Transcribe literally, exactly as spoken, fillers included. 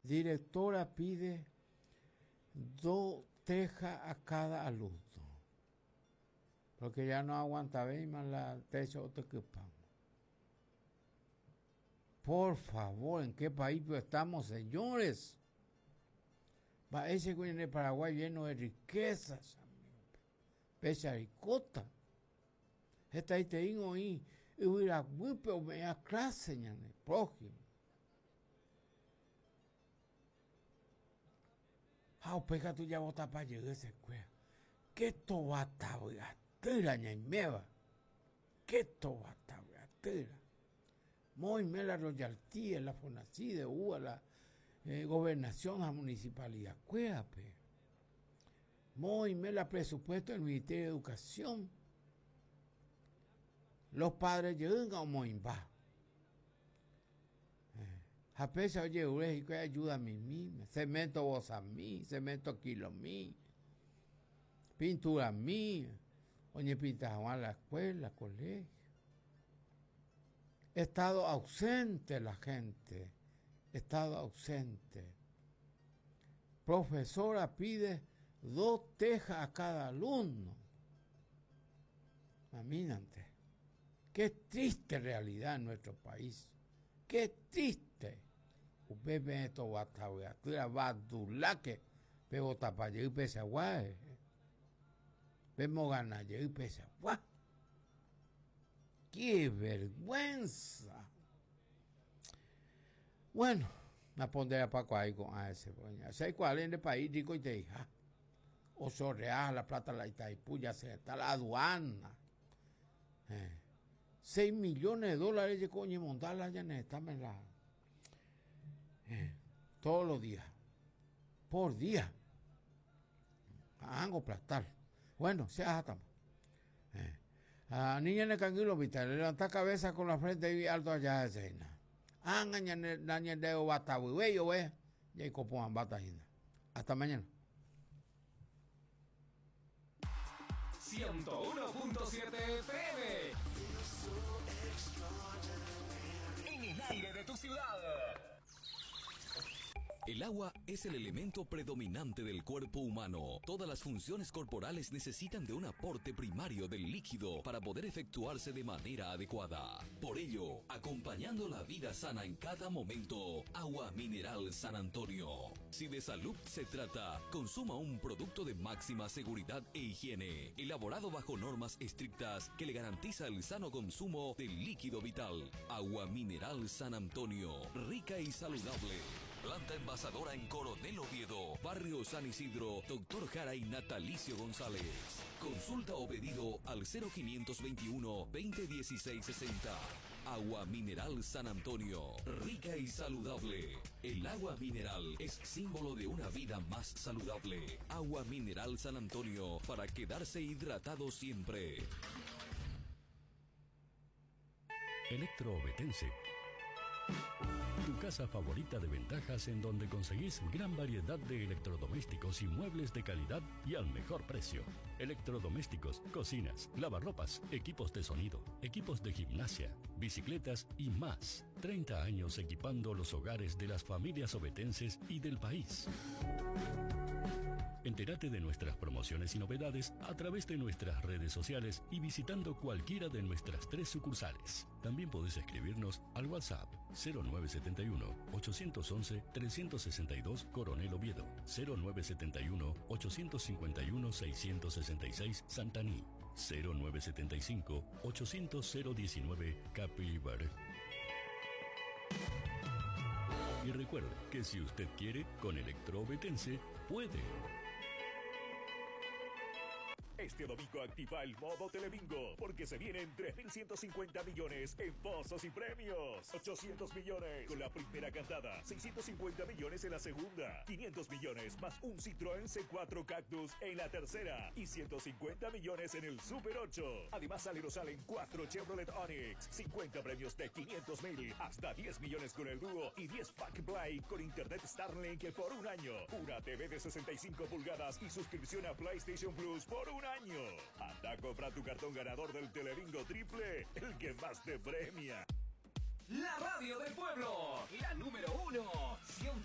Directora pide dos tejas a cada alumno. Porque ya no aguanta bien más la techo de equipamos. Por favor, ¿en qué país estamos, señores? Va ese güey en el Paraguay lleno de riquezas, pese a ricota. Esta ahí te digo ahí, y hubiera güipe o me da clase, ñane, prójimo. Ah, pega tú ya botas para llegar a esa escuela. ¿Qué tobata, gatera, ñaimeva? ¿Qué tobata, gatera? Muy me la royaltía, la Fonacide, U, la eh, gobernación, la municipalidad, cuéape. Muy me la presupuesto del Ministerio de Educación. Los padres llegan a muy va. A pesar oye, Urejico ayuda a mí misma. Cemento vos a mí, cemento kilo a mí. Pintura a mí. Oye, pintaban a la escuela, colegio. Estado ausente la gente. Estado ausente. Profesora pide dos tejas a cada alumno. Imagínate. Qué triste realidad en nuestro país. Qué triste. Usted ve esto, batahuatura, badulaque, pero tapaye y pese agua. Vemos ganar y pese agua. ¡Qué vergüenza! Bueno, me pondré a Paco ahí con ese. ¿Sabes cuál en el país? Digo y te hija. Oso Real, la plata la Itaipú, ya se está la aduana. Eh. Seis millones de dólares de coño y montarla ya necesitamos la. Eh. Todos los días. Por día. Ango plastar. Bueno, se ajatamos. Eh. A niña en el canguilo vital, levanta cabeza con la frente y alto allá de cena. Anga naña de bata hueyo we, y copo bata hina. Hasta mañana. ciento uno punto siete F M. En el aire de tu ciudad. El agua es el elemento predominante del cuerpo humano. Todas las funciones corporales necesitan de un aporte primario del líquido para poder efectuarse de manera adecuada. Por ello, acompañando la vida sana en cada momento, Agua Mineral San Antonio. Si de salud se trata, consuma un producto de máxima seguridad e higiene, elaborado bajo normas estrictas que le garantiza el sano consumo del líquido vital. Agua Mineral San Antonio, rica y saludable. Planta envasadora en Coronel Oviedo, Barrio San Isidro, Doctor Jara y Natalicio González. Consulta o pedido al cero quinientos veintiuno, veinte dieciséis sesenta. Agua Mineral San Antonio, rica y saludable. El agua mineral es símbolo de una vida más saludable. Agua Mineral San Antonio, para quedarse hidratado siempre. Electroovetense. Tu casa favorita de ventajas en donde conseguís gran variedad de electrodomésticos y muebles de calidad y al mejor precio. Electrodomésticos, cocinas, lavarropas, equipos de sonido, equipos de gimnasia, bicicletas y más. treinta años equipando los hogares de las familias ovetenses y del país. Entérate de nuestras promociones y novedades a través de nuestras redes sociales y visitando cualquiera de nuestras tres sucursales. También podés escribirnos al WhatsApp cero nueve siete uno, ocho once, tres seis dos Coronel Oviedo, cero nueve siete uno, ocho cinco uno, seis seis seis Santaní, cero nueve siete cinco, ochocientos cero diecinueve Capilbar. Y recuerde que si usted quiere, con Electroovetense puede. Este domingo activa el modo Telebingo, porque se vienen tres mil ciento cincuenta millones en pozos y premios. ochocientos millones con la primera cantada, seiscientos cincuenta millones en la segunda, quinientos millones más un Citroën C cuatro Cactus en la tercera y ciento cincuenta millones en el Super ocho. Además salen o salen cuatro Chevrolet Onix, cincuenta premios de quinientos mil, hasta diez millones con el dúo y diez Pack Play con internet Starlink por un año. Una T V de sesenta y cinco pulgadas y suscripción a PlayStation Plus por un año. Anda a comprar tu cartón ganador del Telebingo Triple, el que más te premia. La radio del pueblo, la número uno.